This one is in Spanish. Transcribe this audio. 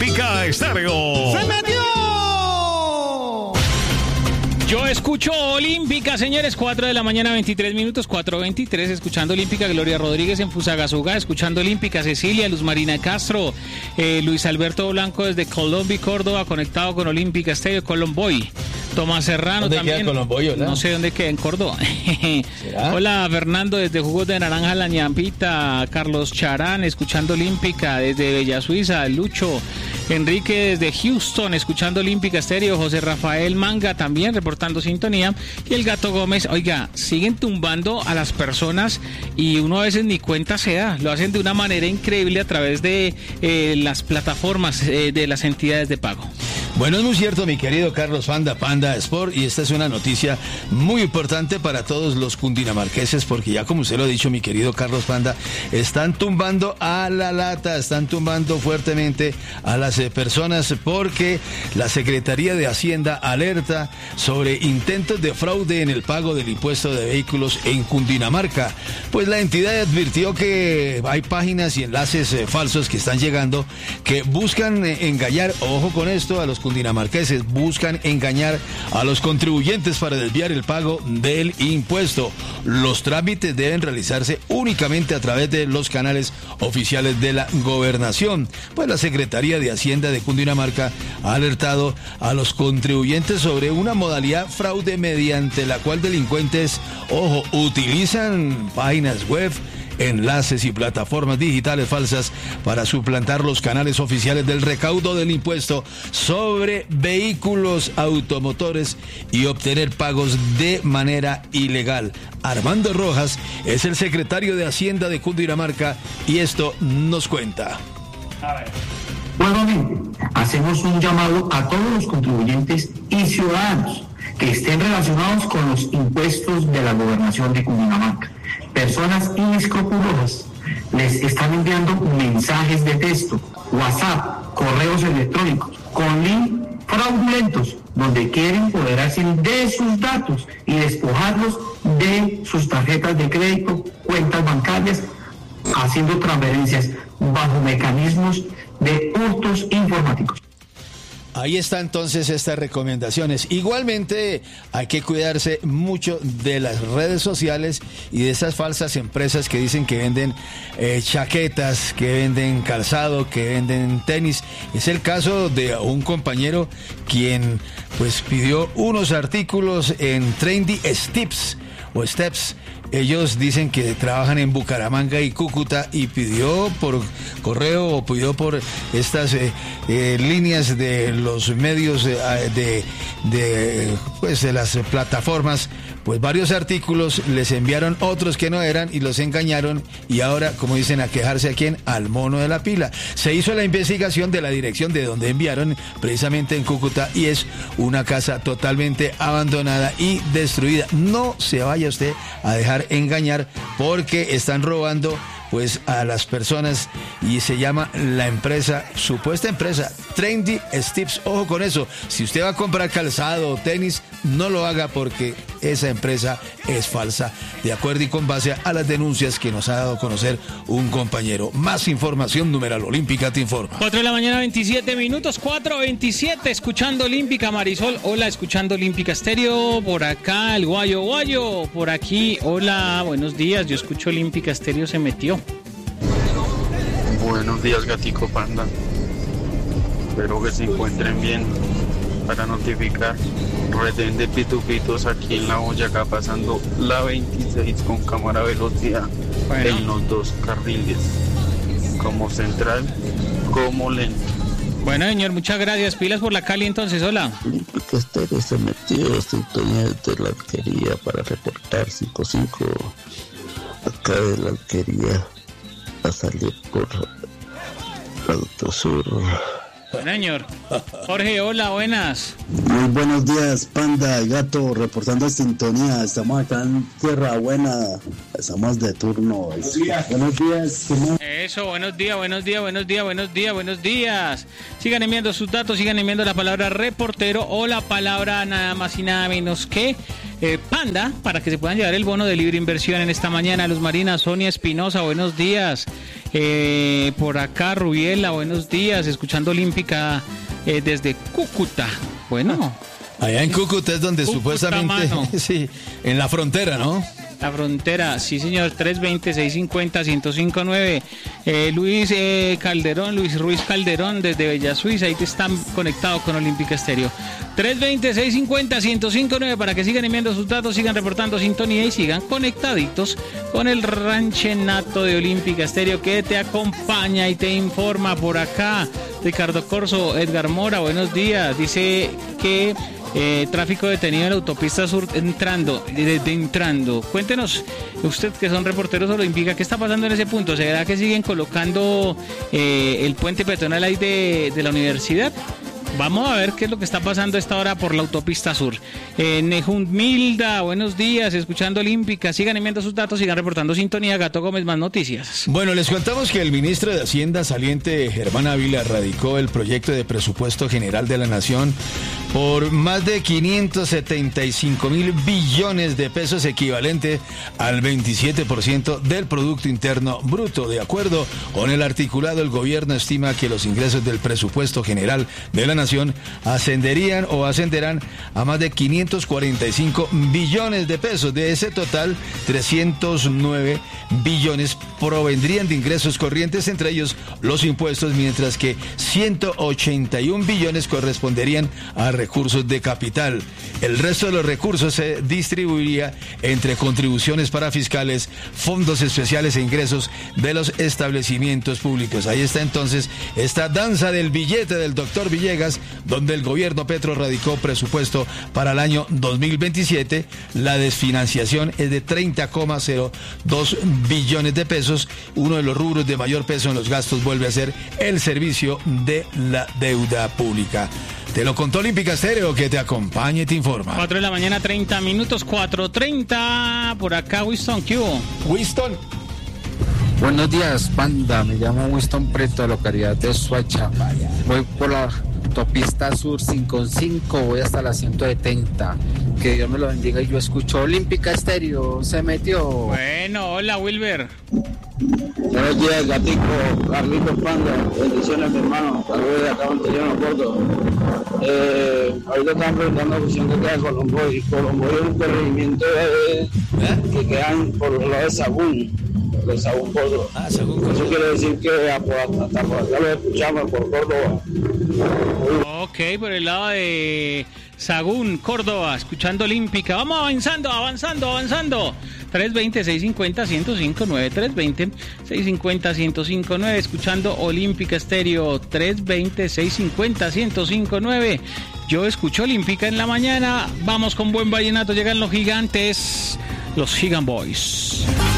Olímpica Estéreo. ¡Se metió! Yo escucho Olímpica, señores, 4 de la mañana, 23 minutos, 4:23, escuchando Olímpica, Gloria Rodríguez en Fusagasugá, escuchando Olímpica, Cecilia, Luz Marina Castro, Luis Alberto Blanco desde Colombia, Córdoba, conectado con Olímpica Estéreo, Colomboy. Tomás Serrano ¿Dónde también. queda Colomboy, hola? No sé dónde queda, en Córdoba. Hola, Fernando, desde Jugos de Naranja, La Ñampita. Carlos Charán, escuchando Olímpica, desde Bella Suiza. Lucho Enrique, desde Houston, escuchando Olímpica Estéreo. José Rafael Manga, también reportando sintonía. Y el Gato Gómez, oiga, siguen tumbando a las personas y uno a veces ni cuenta se da. Lo hacen de una manera increíble a través de las plataformas de las entidades de pago. Bueno, es muy cierto, mi querido Carlos Panda Sport, y esta es una noticia muy importante para todos los cundinamarqueses, porque ya como usted lo ha dicho, mi querido Carlos Panda, están tumbando a la lata, están tumbando fuertemente a las personas, porque la Secretaría de Hacienda alerta sobre intentos de fraude en el pago del impuesto de vehículos en Cundinamarca. Pues la entidad advirtió que hay páginas y enlaces falsos que están llegando, que buscan engañar, ojo con esto, a los cundinamarqueses, buscan engañar a los contribuyentes para desviar el pago del impuesto. Los trámites deben realizarse únicamente a través de los canales oficiales de la gobernación. Pues la Secretaría de Hacienda de Cundinamarca ha alertado a los contribuyentes sobre una modalidad fraude mediante la cual delincuentes, ojo, utilizan páginas web, enlaces y plataformas digitales falsas para suplantar los canales oficiales del recaudo del impuesto sobre vehículos automotores y obtener pagos de manera ilegal. Armando Rojas es el secretario de Hacienda de Cundinamarca y esto nos cuenta. Nuevamente, hacemos un llamado a todos los contribuyentes y ciudadanos que estén relacionados con los impuestos de la gobernación de Cundinamarca. Personas inescrupulosas les están enviando mensajes de texto, WhatsApp, correos electrónicos con link fraudulentos donde quieren apoderarse de sus datos y despojarlos de sus tarjetas de crédito, cuentas bancarias, haciendo transferencias bajo mecanismos de hurtos informáticos. Ahí está entonces estas recomendaciones. Igualmente hay que cuidarse mucho de las redes sociales y de esas falsas empresas que dicen que venden chaquetas, que venden calzado, que venden tenis. Es el caso de un compañero quien pues pidió unos artículos en Trendy Steps o Steps. Ellos dicen que trabajan en Bucaramanga y Cúcuta y pidió por correo o pidió por estas líneas de los medios de las plataformas, pues varios artículos, les enviaron otros que no eran y los engañaron y ahora, como dicen, a quejarse a quién, al mono de la pila. Se hizo la investigación de la dirección de donde enviaron, precisamente en Cúcuta, y es una casa totalmente abandonada y destruida. No se vaya usted a dejar engañar porque están robando pues a las personas y se llama la empresa, supuesta empresa Trendy Steps. Ojo con eso, si usted va a comprar calzado o tenis, no lo haga porque esa empresa es falsa, de acuerdo y con base a las denuncias que nos ha dado a conocer un compañero. Más información, numeral Olímpica te informa. 4 de la mañana, 27 minutos, 4:27, escuchando Olímpica. Marisol, hola, escuchando Olímpica Estéreo, por acá el Guayo, por aquí, hola, buenos días, yo escucho Olímpica Estéreo, se metió. Buenos días, Gatico Panda. Espero que se encuentren bien. Para notificar, retén de pitupitos aquí en la Boyacá, pasando la 26 con cámara velocidad en los dos carriles, como central como lento. Bueno, señor, muchas gracias. Pilas por la Cali, entonces, hola. Olímpica Estéreo se metió sintonía de la alquería para reportar 55 acá de la alquería a salir por Autosur. Bueno, señor. Jorge, hola, buenas. Muy buenos días, Panda, Gato, reportando sintonía. Estamos acá en Tierra Buena, estamos de turno. Buenos días. Eso, buenos días. Sigan enviando sus datos, sigan enviando la palabra reportero o la palabra nada más y nada menos que Panda, para que se puedan llevar el bono de libre inversión en esta mañana. Luz Marina, Sonia Espinosa, buenos días. Por acá, Rubiela, buenos días, escuchando Olímpica desde Cúcuta. Bueno. Allá en Cúcuta es donde Cúcuta, supuestamente, sí, en la frontera, ¿no? La frontera, sí señor, 320-650-1059. Luis Ruiz Calderón desde Bella Suiza, ahí te están conectados con Olímpica Estéreo. 320-650-1059 para que sigan enviando sus datos, sigan reportando sintonía y sigan conectaditos con el ranchenato de Olímpica Estéreo que te acompaña y te informa por acá. Ricardo Corso, Edgar Mora, buenos días. Dice que tráfico detenido en la autopista sur entrando. Cuéntenos, usted que son reporteros olímpicos, ¿qué está pasando en ese punto? ¿Será que siguen colocando el puente peatonal ahí de la universidad? Vamos a ver qué es lo que está pasando a esta hora por la autopista sur. Nejumilda, buenos días, escuchando Olímpica. Sigan enviando sus datos, sigan reportando sintonía. Gato Gómez, más noticias. Bueno, les contamos que el ministro de Hacienda saliente, Germán Ávila, radicó el proyecto de presupuesto general de la Nación por más de 575.000 billones de pesos, equivalente al 27% del Producto Interno Bruto. De acuerdo con el articulado, el gobierno estima que los ingresos del presupuesto general de la Nación ascenderán a más de 545 billones de pesos. De ese total, 309 billones provendrían de ingresos corrientes, entre ellos los impuestos, mientras que 181 billones corresponderían a recursos de capital. El resto de los recursos se distribuiría entre contribuciones para fiscales, fondos especiales e ingresos de los establecimientos públicos. Ahí está entonces esta danza del billete del doctor Villegas, donde el gobierno Petro radicó presupuesto para el año 2027. La desfinanciación es de 30,02 billones de pesos. Uno de los rubros de mayor peso en los gastos vuelve a ser el servicio de la deuda pública. Te lo contó Olímpica Estéreo, que te acompaña y te informa. 4 de la mañana, 30 minutos, 4:30. Por acá, Winston, ¿qué hubo? Winston. Buenos días, banda. Me llamo Winston Preto, localidad de Suacha. Voy por la autopista sur 55, voy hasta la 170. Que Dios me lo bendiga y yo escucho Olímpica Estéreo. Se metió. Bueno, hola, Wilber. Buenos días, Gatico, Carlitos Panda, bendiciones, mi hermano, saludos de acá, Monteriano, Puerto. Ahorita están preguntando si que queda Colombo, y Colombo es un corregimiento que quedan por los lados de Sagún, de Sagún Puerto. Eso quiere decir que hasta por acá lo escuchamos, por Córdoba. Ok, por el lado de Sagún, Córdoba, escuchando Olímpica. Vamos avanzando. 320-650-1059, 320-650-1059, escuchando Olímpica Estéreo, 320-650-1059. Yo escucho Olímpica en la mañana. Vamos con buen vallenato, llegan los gigantes, los Gigan Boys.